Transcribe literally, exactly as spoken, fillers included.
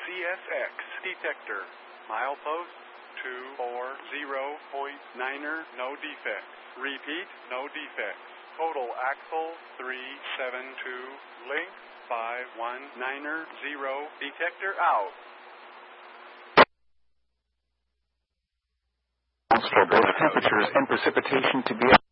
C S X detector. Milepost two four zero point niner, no defects. Repeat, no defects. Total axle three seven two, length five one niner zero, detector out. For both temperatures and precipitation to be